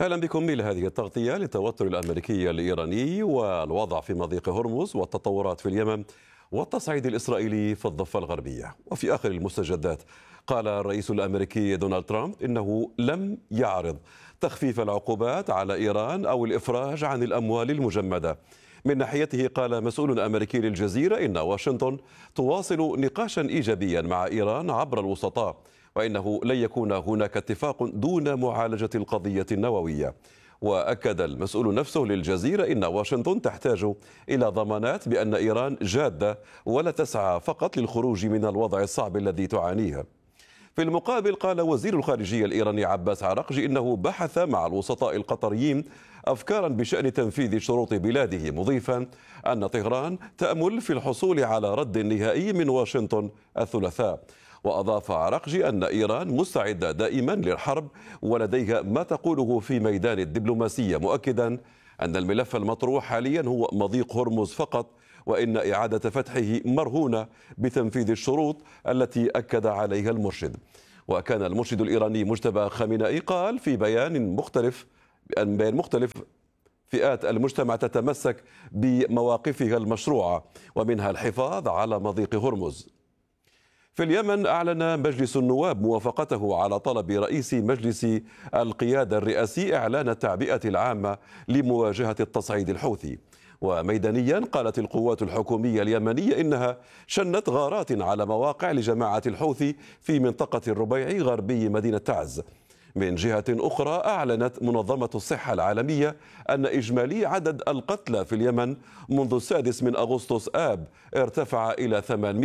أهلا بكم إلى هذه التغطية للتوتر الأمريكي الإيراني والوضع في مضيق هرمز والتطورات في اليمن والتصعيد الإسرائيلي في الضفة الغربية. وفي آخر المستجدات قال الرئيس الأمريكي دونالد ترامب إنه لم يعرض تخفيف العقوبات على إيران أو الإفراج عن الأموال المجمدة. من ناحيته قال مسؤول أمريكي للجزيرة إن واشنطن تواصل نقاشا إيجابيا مع إيران عبر الوسطاء، وإنه لن يكون هناك اتفاق دون معالجة القضية النووية. وأكد المسؤول نفسه للجزيرة إن واشنطن تحتاج إلى ضمانات بأن إيران جادة ولا تسعى فقط للخروج من الوضع الصعب الذي تعانيه. في المقابل قال وزير الخارجية الإيراني عباس عراقجي إنه بحث مع الوسطاء القطريين أفكارا بشأن تنفيذ شروط بلاده، مضيفا أن طهران تأمل في الحصول على رد نهائي من واشنطن الثلاثاء. وأضاف عراقجي أن إيران مستعدة دائما للحرب ولديها ما تقوله في ميدان الدبلوماسية، مؤكدا أن الملف المطروح حاليا هو مضيق هرمز فقط، وإن إعادة فتحه مرهونة بتنفيذ الشروط التي أكد عليها المرشد. وكان المرشد الإيراني مجتبى خامنئي قال في بيان مختلف فئات المجتمع تتمسك بمواقفها المشروعة ومنها الحفاظ على مضيق هرمز. في اليمن أعلن مجلس النواب موافقته على طلب رئيس مجلس القيادة الرئاسي إعلان التعبئة العامة لمواجهة التصعيد الحوثي. وميدانيا قالت القوات الحكومية اليمنية إنها شنت غارات على مواقع لجماعة الحوثي في منطقة الربيع غربي مدينة تعز. من جهة أخرى أعلنت منظمة الصحة العالمية أن إجمالي عدد القتلى في اليمن منذ 6 أغسطس آب ارتفع إلى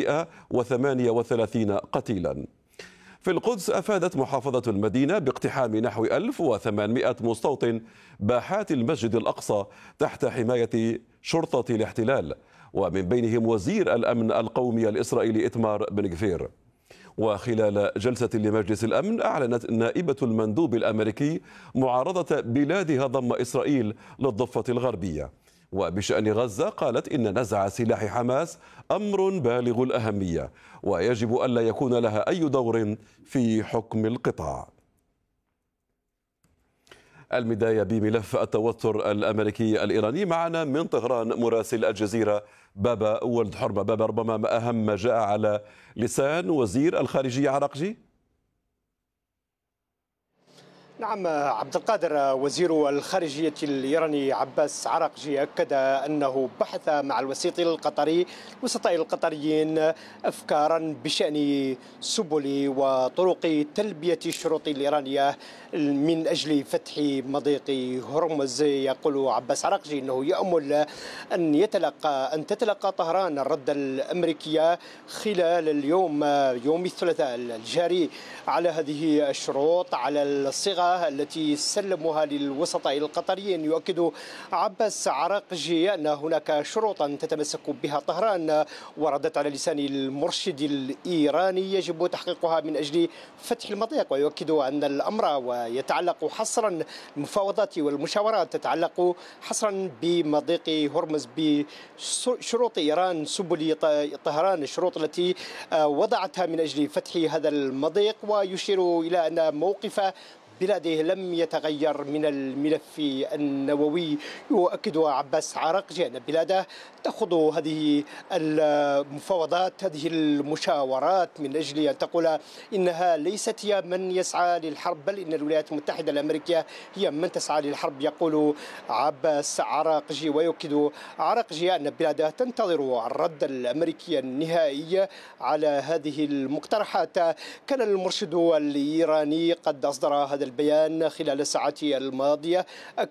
838 قتيلا. في القدس أفادت محافظة المدينة باقتحام نحو 1800 مستوطن باحات المسجد الأقصى تحت حماية شرطة الاحتلال، ومن بينهم وزير الأمن القومي الإسرائيلي إتمار بن غفير. وخلال جلسة لمجلس الأمن أعلنت نائبة المندوب الأمريكي معارضة بلادها ضم إسرائيل للضفة الغربية. وبشأن غزة قالت إن نزع سلاح حماس أمر بالغ الأهمية ويجب ألا يكون لها أي دور في حكم القطاع. المداية بملف التوتر الأمريكي الإيراني. معنا من طهران مراسل الجزيرة بابا ولد حرمة. بابا، ربما ما أهم ما جاء على لسان وزير الخارجية عراقجي؟ نعم عبد القادر، وزير الخارجية الإيراني عباس عراقجي أكد أنه بحث مع الوسطاء القطريين أفكارا بشأن سبل وطرق تلبية الشروط الإيرانية من أجل فتح مضيق هرمز. يقول عباس عراقجي أنه يأمل أن تتلقى طهران الرد الأمريكي خلال يوم الثلاثاء الجاري على هذه الشروط، على الصيغة التي سلموها للوسطاء القطريين. يؤكد عباس عراقجي أن هناك شروطا تتمسك بها طهران وردت على لسان المرشد الإيراني يجب تحقيقها من أجل فتح المضيق. ويؤكد أن الأمر ويتعلق حصرا، المفاوضات والمشاورات تتعلق حصرا بمضيق هرمز، بشروط إيران، سبل طهران، الشروط التي وضعتها من أجل فتح هذا المضيق. ويشير إلى أن موقف بلاده لم يتغير من الملف النووي. يؤكد عباس عراقجي أن بلاده تخوض هذه المفاوضات، هذه المشاورات من أجل أن تقول إنها ليست هي من يسعى للحرب، بل إن الولايات المتحدة الأمريكية هي من تسعى للحرب، يقول عباس عراقجي. ويؤكد عراقجي أن بلاده تنتظر الرد الأمريكي النهائي على هذه المقترحات. كان المرشد الإيراني قد أصدر هذا البيان خلال الساعات الماضية،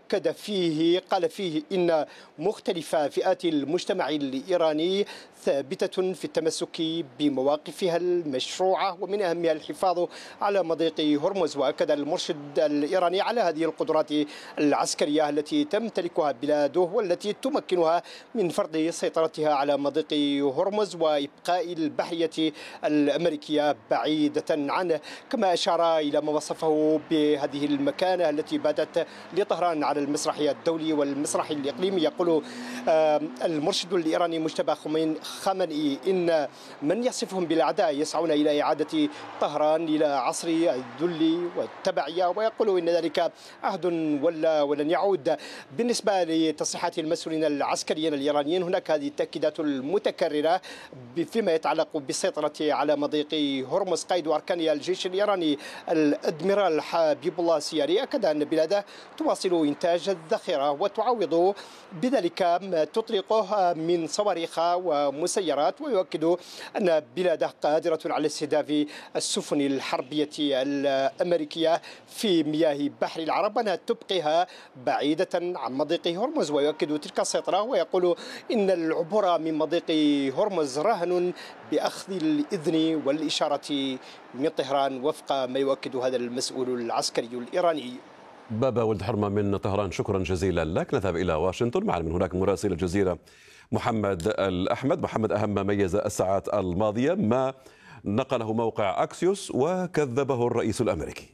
قال فيه إن مختلف فئات المجتمع الإيراني ثابتة في التمسك بمواقفها المشروعة ومن أهمها الحفاظ على مضيق هرمز. وأكد المرشد الإيراني على هذه القدرات العسكرية التي تمتلكها بلاده والتي تمكنها من فرض سيطرتها على مضيق هرمز وإبقاء البحرية الأمريكية بعيدة عنه. كما أشار إلى ما وصفه لهذه المكانة التي باتت لطهران على المسرح الدولي والمسرح الإقليمي. يقول المرشد الإيراني مجتبى خامنئي إن من يصفهم بالأعداء يسعون إلى إعادة طهران إلى عصر الذل والتبعية، ويقول إن ذلك عهد ولن يعود. بالنسبة لتصريحات المسؤولين العسكريين الإيرانيين، هناك هذه التأكيدات المتكررة فيما يتعلق بالسيطرة على مضيق هرمز. قائد أركان الجيش الإيراني الأدميرال حبيب الله السياري أكد أن بلاده تواصل إنتاج الذخيرة وتعوض بذلك ما تطلقه من صواريخ ومسيرات، ويؤكد أن بلاده قادرة على استهداف السفن الحربية الأمريكية في مياه بحر العرب، أنها تبقيها بعيدة عن مضيق هرمز. ويؤكد تلك السيطرة ويقول إن العبور من مضيق هرمز راهن بأخذ الإذن والإشارة من طهران، وفق ما يؤكد هذا المسؤول العسكري الإيراني. بابا ولد حرمة من طهران، شكرا جزيلا لك. نذهب إلى واشنطن مع من هناك مراسل الجزيرة محمد الأحمد. محمد، أهم ما ميز الساعات الماضية ما نقله موقع أكسيوس وكذبه الرئيس الأمريكي.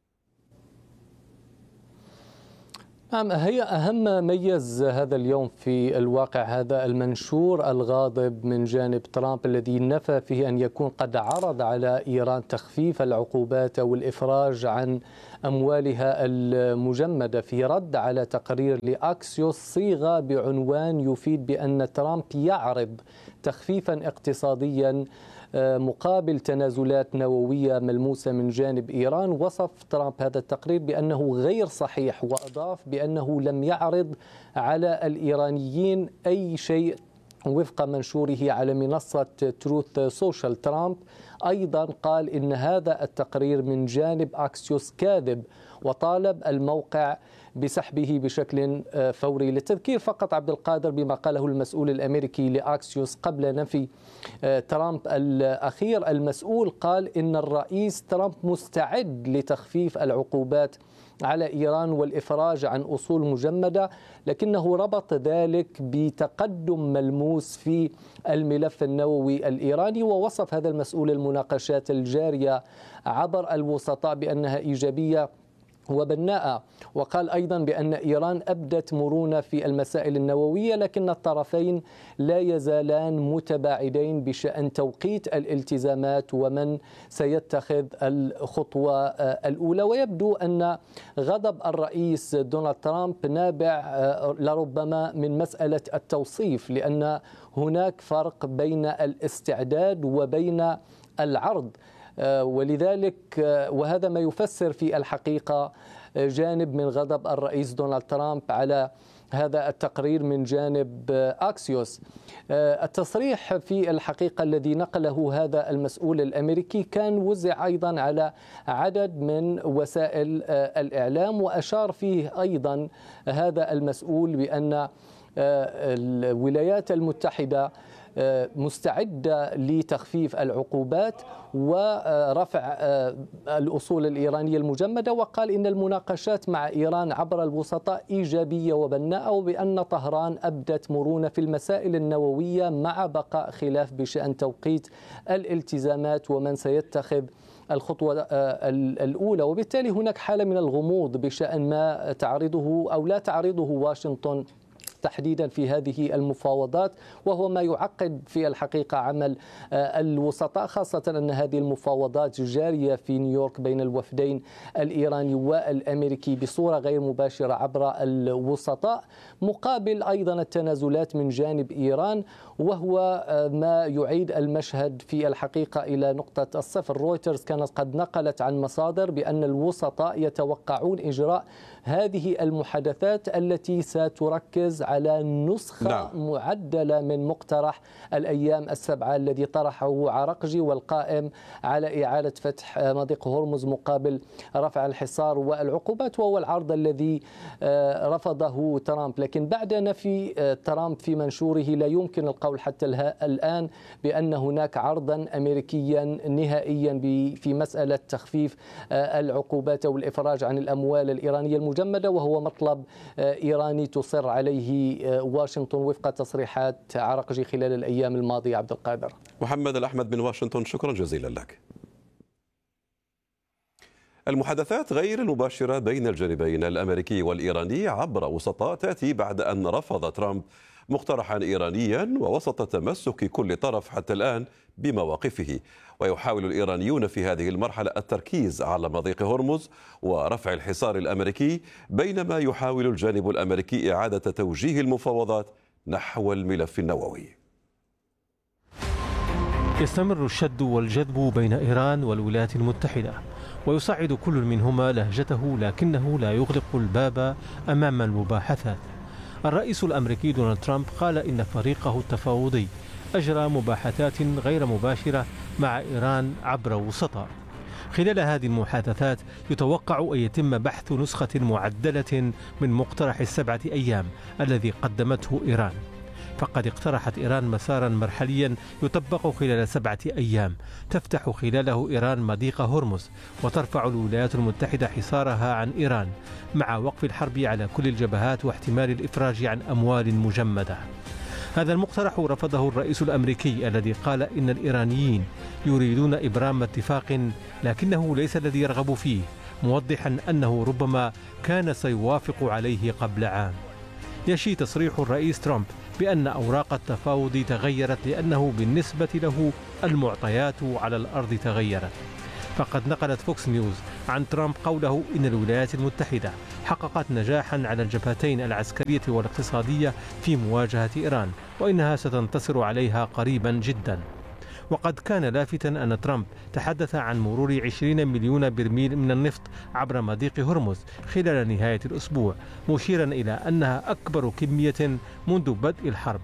نعم، هي أهم ما ميز هذا اليوم في الواقع هذا المنشور الغاضب من جانب ترامب الذي نفى فيه أن يكون قد عرض على إيران تخفيف العقوبات أو الإفراج عن أموالها المجمدة، في رد على تقرير لأكسيوس صيغة بعنوان يفيد بأن ترامب يعرض تخفيفا اقتصاديا مقابل تنازلات نووية ملموسة من جانب إيران. وصف ترامب هذا التقرير بأنه غير صحيح، وأضاف بأنه لم يعرض على الإيرانيين أي شيء وفق منشوره على منصة تروث سوشيال. ترامب أيضا قال إن هذا التقرير من جانب أكسيوس كاذب، وطالب الموقع بسحبه بشكل فوري. للتذكير فقط عبد القادر بما قاله المسؤول الأمريكي لأكسيوس قبل نفي ترامب الأخير، المسؤول قال إن الرئيس ترامب مستعد لتخفيف العقوبات على إيران والإفراج عن أصول مجمدة، لكنه ربط ذلك بتقدم ملموس في الملف النووي الإيراني. ووصف هذا المسؤول المناقشات الجارية عبر الوسطاء بأنها إيجابية وبناءة، وقال أيضا بأن إيران أبدت مرونة في المسائل النووية، لكن الطرفين لا يزالان متباعدين بشأن توقيت الالتزامات ومن سيتخذ الخطوة الأولى. ويبدو أن غضب الرئيس دونالد ترامب نابع لربما من مسألة التوصيف، لأن هناك فرق بين الاستعداد وبين العرض، ولذلك وهذا ما يفسر في الحقيقة جانب من غضب الرئيس دونالد ترامب على هذا التقرير من جانب أكسيوس. التصريح في الحقيقة الذي نقله هذا المسؤول الأمريكي كان وزع أيضا على عدد من وسائل الإعلام، وأشار فيه أيضا هذا المسؤول بأن الولايات المتحدة مستعدة لتخفيف العقوبات ورفع الأصول الإيرانية المجمدة، وقال إن المناقشات مع إيران عبر الوسطاء إيجابية وبناءة، وبأن طهران أبدت مرونة في المسائل النووية مع بقاء خلاف بشأن توقيت الالتزامات ومن سيتخذ الخطوة الأولى. وبالتالي هناك حالة من الغموض بشأن ما تعرضه أو لا تعرضه واشنطن تحديدا في هذه المفاوضات، وهو ما يعقد في الحقيقة عمل الوسطاء، خاصة أن هذه المفاوضات جارية في نيويورك بين الوفدين الإيراني والأمريكي بصورة غير مباشرة عبر الوسطاء، مقابل أيضا التنازلات من جانب إيران، وهو ما يعيد المشهد في الحقيقة إلى نقطة الصفر. رويترز كانت قد نقلت عن مصادر بأن الوسطاء يتوقعون إجراء هذه المحادثات التي ستركز على نسخة معدلة من مقترح الأيام السبعة الذي طرحه عرقجي والقائم على إعادة فتح مضيق هرمز مقابل رفع الحصار والعقوبات، وهو العرض الذي رفضه ترامب. لكن بعد نفي ترامب في منشوره لا يمكن القول حتى الآن بأن هناك عرضا أمريكيا نهائيا في مسألة تخفيف العقوبات والإفراج عن الأموال الإيرانية المجمدة، وهو مطلب إيراني تصر عليه واشنطن وفق تصريحات عرقجي خلال الأيام الماضية. عبد القادر. محمد الأحمد من واشنطن، شكرا جزيلا لك. المحادثات غير المباشرة بين الجانبين الأمريكي والإيراني عبر وسطاء تأتي بعد أن رفض ترامب مقترحا إيرانيا ووسط تمسك كل طرف حتى الآن بمواقفه. ويحاول الإيرانيون في هذه المرحلة التركيز على مضيق هرمز ورفع الحصار الأمريكي، بينما يحاول الجانب الأمريكي إعادة توجيه المفاوضات نحو الملف النووي. يستمر الشد والجذب بين إيران والولايات المتحدة، ويصعد كل منهما لهجته، لكنه لا يغلق الباب أمام المباحثات. الرئيس الأمريكي دونالد ترامب قال إن فريقه التفاوضي أجرى مباحثات غير مباشرة مع إيران عبر وسطاء. خلال هذه المحادثات يتوقع أن يتم بحث نسخة معدلة من مقترح ال7 أيام الذي قدمته إيران. فقد اقترحت إيران مسارا مرحليا يطبق خلال 7 أيام تفتح خلاله إيران مضيق هرمز وترفع الولايات المتحدة حصارها عن إيران مع وقف الحرب على كل الجبهات واحتمال الإفراج عن أموال مجمدة. هذا المقترح رفضه الرئيس الأمريكي الذي قال إن الإيرانيين يريدون إبرام اتفاق لكنه ليس الذي يرغب فيه، موضحا أنه ربما كان سيوافق عليه قبل عام. يشي تصريح الرئيس ترامب بأن أوراق التفاوض تغيرت لأنه بالنسبة له المعطيات على الأرض تغيرت. فقد نقلت فوكس نيوز عن ترامب قوله إن الولايات المتحدة حققت نجاحا على الجبهتين العسكرية والاقتصادية في مواجهة إيران، وإنها ستنتصر عليها قريبا جدا. وقد كان لافتا أن ترامب تحدث عن مرور 20 مليون برميل من النفط عبر مضيق هرمز خلال نهاية الأسبوع، مشيرا إلى أنها أكبر كمية منذ بدء الحرب.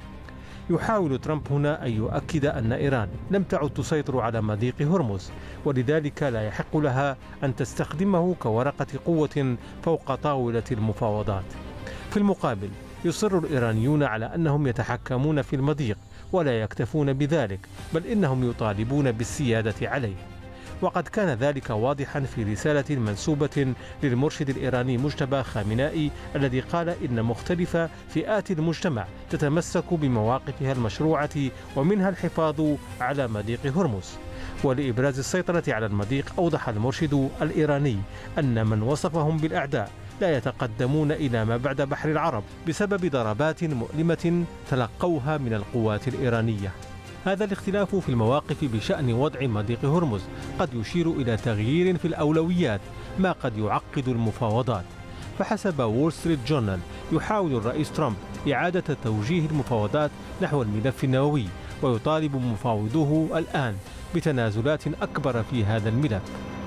يحاول ترامب هنا أن يؤكد أن إيران لم تعد تسيطر على مضيق هرمز، ولذلك لا يحق لها أن تستخدمه كورقة قوة فوق طاولة المفاوضات. في المقابل يصر الإيرانيون على أنهم يتحكمون في المضيق ولا يكتفون بذلك، بل إنهم يطالبون بالسيادة عليه. وقد كان ذلك واضحا في رسالة منسوبة للمرشد الإيراني مجتبى خامنائي الذي قال إن مختلف فئات المجتمع تتمسك بمواقفها المشروعة ومنها الحفاظ على مضيق هرمز. ولإبراز السيطرة على المضيق أوضح المرشد الإيراني أن من وصفهم بالأعداء لا يتقدمون إلى ما بعد بحر العرب بسبب ضربات مؤلمة تلقوها من القوات الإيرانية. هذا الاختلاف في المواقف بشأن وضع مضيق هرمز قد يشير إلى تغيير في الأولويات، ما قد يعقد المفاوضات. فحسب وول ستريت جورنال يحاول الرئيس ترامب إعادة توجيه المفاوضات نحو الملف النووي، ويطالب مفاوضوه الآن بتنازلات أكبر في هذا الملف.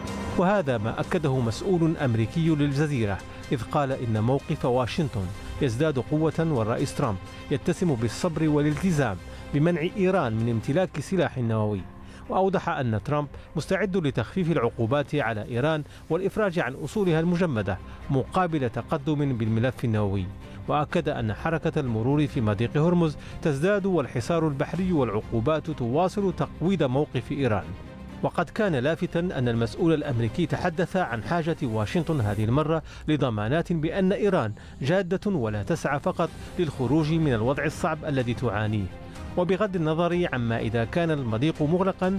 وهذا ما أكده مسؤول أمريكي للجزيرة، إذ قال إن موقف واشنطن يزداد قوة، والرئيس ترامب يتسم بالصبر والالتزام بمنع إيران من امتلاك سلاح نووي. وأوضح أن ترامب مستعد لتخفيف العقوبات على إيران والإفراج عن أصولها المجمدة مقابل تقدم بالملف النووي. وأكد أن حركة المرور في مضيق هرمز تزداد والحصار البحري والعقوبات تواصل تقويض موقف إيران. وقد كان لافتا أن المسؤول الأمريكي تحدث عن حاجة واشنطن هذه المرة لضمانات بأن إيران جادة ولا تسعى فقط للخروج من الوضع الصعب الذي تعانيه. وبغض النظر عما إذا كان المضيق مغلقا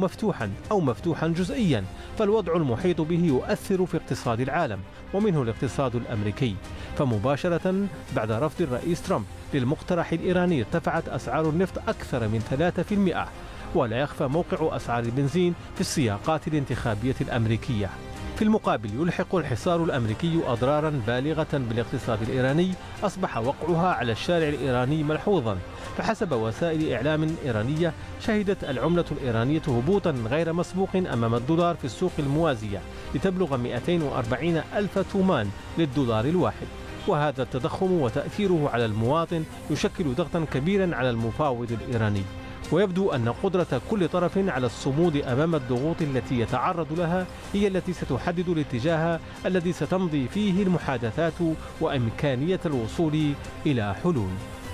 أو مفتوحا جزئيا، فالوضع المحيط به يؤثر في اقتصاد العالم ومنه الاقتصاد الأمريكي. فمباشرة بعد رفض الرئيس ترامب للمقترح الإيراني ارتفعت أسعار النفط أكثر من 3%، ولا يخفى موقع أسعار البنزين في السياقات الانتخابية الأمريكية. في المقابل يلحق الحصار الأمريكي أضرارا بالغة بالاقتصاد الإيراني أصبح وقعها على الشارع الإيراني ملحوظا. فحسب وسائل إعلام إيرانية شهدت العملة الإيرانية هبوطا غير مسبوق أمام الدولار في السوق الموازية لتبلغ 240 ألف تومان للدولار الواحد. وهذا التضخم وتأثيره على المواطن يشكل ضغطا كبيرا على المفاوض الإيراني. ويبدو أن قدرة كل طرف على الصمود أمام الضغوط التي يتعرض لها هي التي ستحدد الاتجاه الذي ستمضي فيه المحادثات وإمكانية الوصول إلى حلول.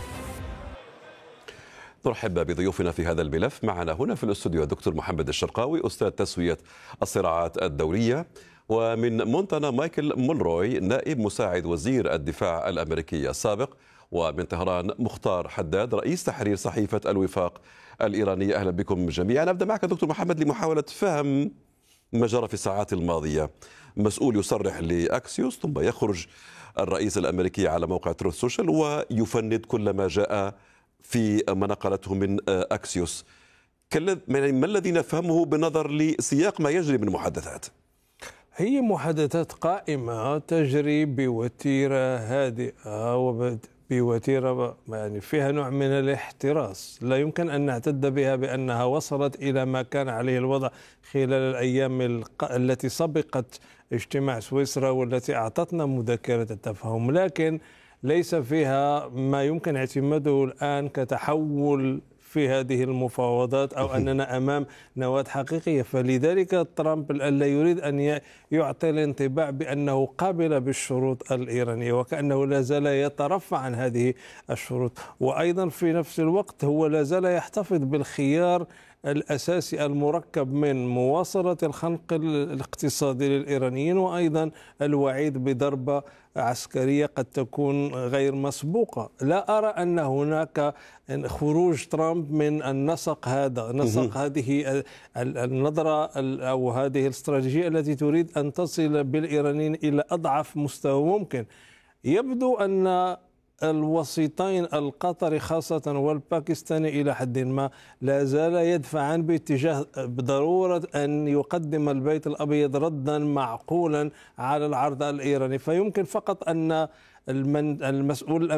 نرحب بضيوفنا في هذا الملف. معنا هنا في الاستوديو الدكتور محمد الشرقاوي، أستاذ تسوية الصراعات الدولية، ومن مونتانا مايكل مونروي، نائب مساعد وزير الدفاع الأمريكي السابق، ومن طهران مختار حداد، رئيس تحرير صحيفة الوفاق الإيرانية. أهلا بكم جميعا. أبدأ معك دكتور محمد لمحاولة فهم ما جرى في الساعات الماضية. مسؤول يصرح لأكسيوس ثم يخرج الرئيس الأمريكي على موقع تروث سوشيال ويفند كل ما جاء في ما نقلته من أكسيوس. ما الذي نفهمه بالنظر لسياق ما يجري من محادثات؟ هي محادثات قائمة تجري بوتيرة هادئة وبوتيرة يعني فيها نوع من الاحتراس، لا يمكن أن نعتد بها بأنها وصلت إلى ما كان عليه الوضع خلال الأيام التي سبقت اجتماع سويسرا والتي أعطتنا مذكرة التفاهم، لكن ليس فيها ما يمكن اعتماده الآن كتحول في هذه المفاوضات أو أننا أمام نواة حقيقية. فلذلك ترامب لا يريد أن يعطي الانطباع بأنه قابل بالشروط الإيرانية وكأنه لا زال يترفع عن هذه الشروط، وأيضا في نفس الوقت هو لا زال يحتفظ بالخيار الأساسي المركب من مواصلة الخنق الاقتصادي للإيرانيين وأيضا الوعيد بضربة عسكرية قد تكون غير مسبوقة. لا أرى أن هناك خروج ترامب من النسق هذا، نسق هذه النظرة أو هذه الاستراتيجية التي تريد أن تصل بالإيرانيين إلى أضعف مستوى ممكن. يبدو أن الوسيطين القطري خاصة والباكستاني إلى حد ما لا زال يدفعان باتجاه بضرورة أن يقدم البيت الأبيض ردا معقولا على العرض الإيراني، فيمكن فقط أن المسؤول